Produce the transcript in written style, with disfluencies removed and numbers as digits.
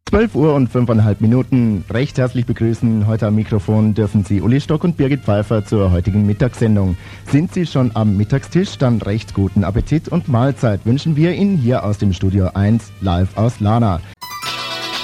12 Uhr und 5,5 Minuten. Recht herzlich begrüßen. Heute am Mikrofon dürfen Sie Uli Stock und Birgit Pfeiffer zur heutigen Mittagssendung. Sind Sie schon am Mittagstisch? Dann recht guten Appetit und Mahlzeit wünschen wir Ihnen hier aus dem Studio 1 live aus Lana.